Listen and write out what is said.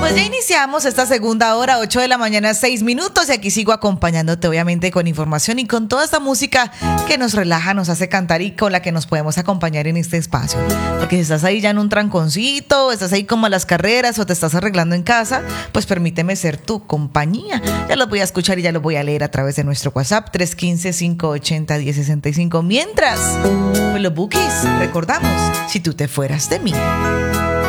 Pues ya iniciamos esta segunda hora, 8 de la mañana, 6 minutos, y aquí sigo acompañándote obviamente con información y con toda esta música que nos relaja, nos hace cantar y con la que nos podemos acompañar en este espacio. Porque si estás ahí ya en un tranconcito, estás ahí como a las carreras o te estás arreglando en casa, pues permíteme ser tu compañía. Ya los voy a escuchar y ya los voy a leer a través de nuestro WhatsApp 315-580-1065. Mientras, pues los Bukis, recordamos, si tú te fueras de mí.